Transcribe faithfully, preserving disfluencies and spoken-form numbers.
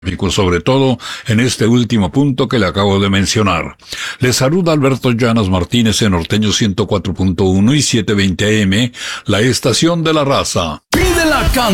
sobre todo en este último punto que le acabo de mencionar. Le saluda Alberto Llanas Martínez en Norteño ciento cuatro punto uno y setecientos veinte A M, la estación de la raza. Pide la can